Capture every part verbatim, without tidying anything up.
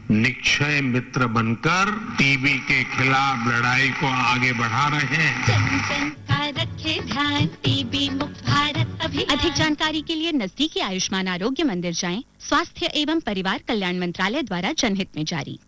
निक्षय मित्र बनकर टीबी के खिलाफ लड़ाई को आगे बढ़ा रहे हैं। जन जन का रखे ध्यान, टीबी मुक्त भारत अभियान। अधिक जानकारी के लिए नजदीकी आयुष्मान आरोग्य मंदिर जाएं। स्वास्थ्य एवं परिवार कल्याण मंत्रालय द्वारा जनहित में जारी।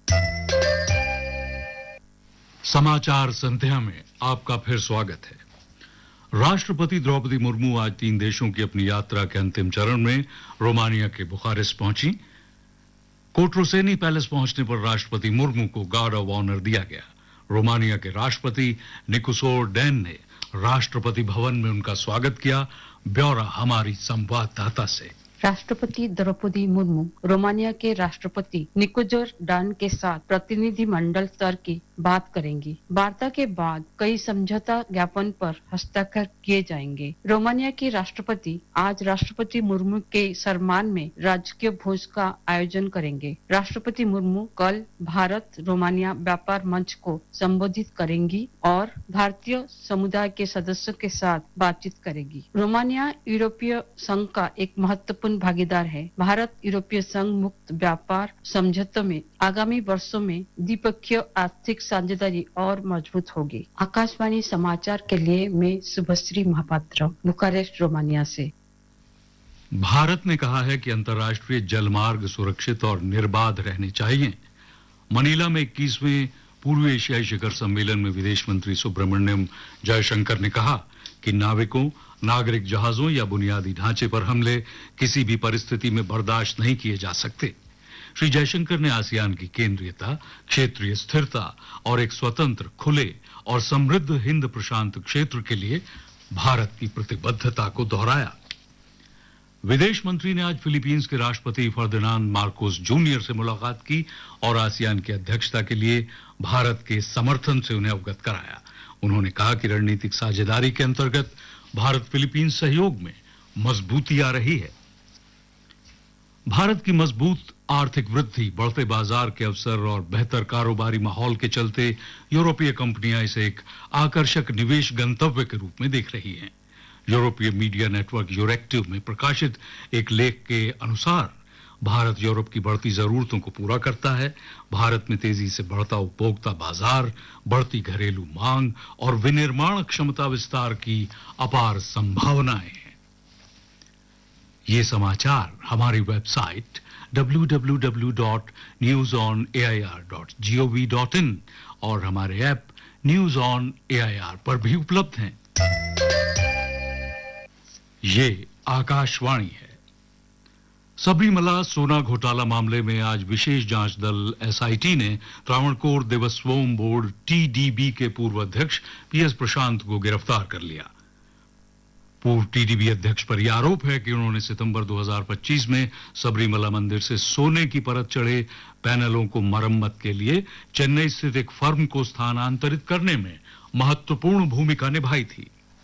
समाचार संध्या में आपका फिर स्वागत है। राष्ट्रपति द्रौपदी मुर्मू आज तीन देशों की अपनी यात्रा के अंतिम चरण में रोमानिया के बुखारेस्ट पहुंची। कोट्रोसेनी पैलेस पहुंचने पर राष्ट्रपति मुर्मू को गार्ड ऑफ ऑनर दिया गया। रोमानिया के राष्ट्रपति निकोसोर डैन ने राष्ट्रपति भवन में उनका स्वागत किया। ब्यौरा हमारी संवाददाता से। राष्ट्रपति द्रौपदी मुर्मू रोमानिया के राष्ट्रपति निकोजोर डान के साथ प्रतिनिधि मंडल स्तर की बात करेंगी। वार्ता के बाद कई समझौता ज्ञापन पर हस्ताक्षर किए जाएंगे। रोमानिया के राष्ट्रपति आज राष्ट्रपति मुर्मू के सम्मान में राजकीय भोज का आयोजन करेंगे। राष्ट्रपति मुर्मू कल भारत रोमानिया व्यापार मंच को संबोधित करेंगी और भारतीय समुदाय के सदस्यों के साथ बातचीत करेगी। रोमानिया यूरोपीय संघ का एक महत्वपूर्ण भागीदार है। भारत यूरोपीय संघ मुक्त व्यापार समझौते में आगामी वर्षों में द्विपक्षीय आर्थिक साझेदारी और मजबूत होगी। आकाशवाणी समाचार के लिए मैं शुभश्री महापात्र, बुखारेस्ट, रोमानिया से। भारत ने कहा है कि अंतर्राष्ट्रीय जलमार्ग सुरक्षित और निर्बाध रहने चाहिए। मनीला में इक्कीसवें पूर्व एशियाई शिखर सम्मेलन में विदेश मंत्री सुब्रमण्यम जयशंकर ने कहा कि नाविकों, नागरिक जहाजों या बुनियादी ढांचे पर हमले किसी भी परिस्थिति में बर्दाश्त नहीं किए जा सकते। श्री जयशंकर ने आसियान की केंद्रीयता, क्षेत्रीय स्थिरता और एक स्वतंत्र, खुले और समृद्ध हिंद प्रशांत क्षेत्र के लिए भारत की प्रतिबद्धता को दोहराया। विदेश मंत्री ने आज फिलीपींस के राष्ट्रपति फर्दिनांड मार्कोस जूनियर से मुलाकात की और आसियान की अध्यक्षता के लिए भारत के समर्थन से उन्हें अवगत कराया। उन्होंने कहा कि रणनीतिक साझेदारी के अंतर्गत भारत फिलीपींस सहयोग में मजबूती आ रही है। भारत की मजबूत आर्थिक वृद्धि, बढ़ते बाजार के अवसर और बेहतर कारोबारी माहौल के चलते यूरोपीय कंपनियां इसे एक आकर्षक निवेश गंतव्य के रूप में देख रही हैं। यूरोपीय मीडिया नेटवर्क यूरेक्टिव में प्रकाशित एक लेख के अनुसार भारत यूरोप की बढ़ती जरूरतों को पूरा करता है। भारत में तेजी से बढ़ता उपभोक्ता बाजार, बढ़ती घरेलू मांग और विनिर्माण क्षमता विस्तार की अपार संभावनाएं हैं। ये समाचार हमारी website W W W dot news on A I R dot G O V dot in और हमारे app news on A I R पर भी उपलब्ध हैं। ये आकाशवाणी है। सबरीमला सोना घोटाला मामले में आज विशेष जांच दल एस आई टी ने Travancore देवस्थोम board T D B के पूर्व अध्यक्ष पी एस प्रशांत को गिरफ्तार कर लिया। पूर्व टी डी बी अध्यक्ष पर यह आरोप है कि उन्होंने सितंबर दो हज़ार पच्चीस में सबरीमला मंदिर से सोने की परत चढ़े पैनलों को मरम्मत के लिए चेन्नई स्थित एक फर्म को स्थानांतरित करने में महत्वपूर्ण भूमिका निभाई थी।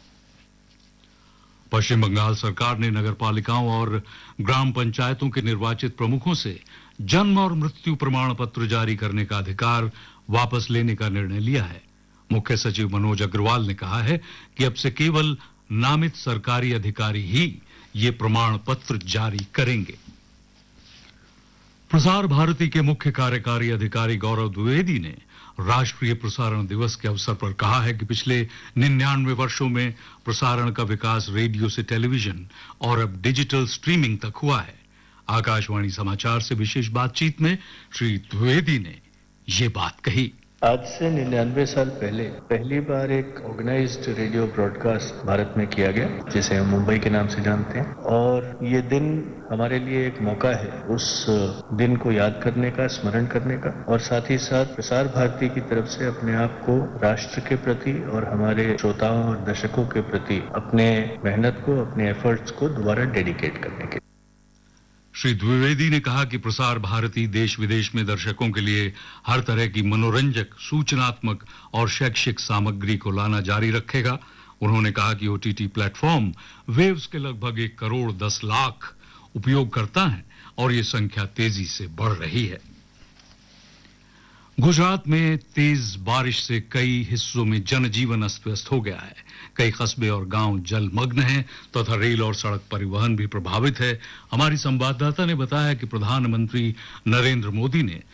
पश्चिम बंगाल सरकार ने नगरपालिकाओं और ग्राम पंचायतों के निर्वाचित प्रमुखों से जन्म और मृत्यु प्रमाण पत्र जारी करने का अधिकार वापस लेने का निर्णय लिया है। मुख्य सचिव मनोज अग्रवाल ने कहा है कि अब से केवल नामित सरकारी अधिकारी ही ये प्रमाण पत्र जारी करेंगे। प्रसार भारती के मुख्य कार्यकारी अधिकारी गौरव द्विवेदी ने राष्ट्रीय प्रसारण दिवस के अवसर पर कहा है कि पिछले निन्यानवे वर्षों में प्रसारण का विकास रेडियो से टेलीविजन और अब डिजिटल स्ट्रीमिंग तक हुआ है। आकाशवाणी समाचार से विशेष बातचीत में श्री द्विवेदी ने ये बात कही। आज से निन्यानवे साल पहले पहली बार एक ऑर्गेनाइज्ड रेडियो ब्रॉडकास्ट भारत में किया गया, जिसे हम मुंबई के नाम से जानते हैं। और ये दिन हमारे लिए एक मौका है उस दिन को याद करने का, स्मरण करने का, और साथ ही साथ प्रसार भारती की तरफ से अपने आप को राष्ट्र के प्रति और हमारे श्रोताओं और दर्शकों के प्रति अपने मेहनत को, अपने एफर्ट्स को दोबारा डेडिकेट करने के। श्री द्विवेदी ने कहा कि प्रसार भारती देश विदेश में दर्शकों के लिए हर तरह की मनोरंजक, सूचनात्मक और शैक्षिक सामग्री को लाना जारी रखेगा। उन्होंने कहा कि O T T platform waves के लगभग एक करोड़ दस लाख उपयोगकर्ता हैं और ये संख्या तेजी से बढ़ रही है। गुजरात में तेज बारिश से कई हिस्सों में जनजीवन अस्त व्यस्त हो गया है। कई कस्बे और गांव जलमग्न हैं तथा रेल और सड़क परिवहन भी प्रभावित है। हमारी संवाददाता ने बताया कि प्रधानमंत्री नरेंद्र मोदी ने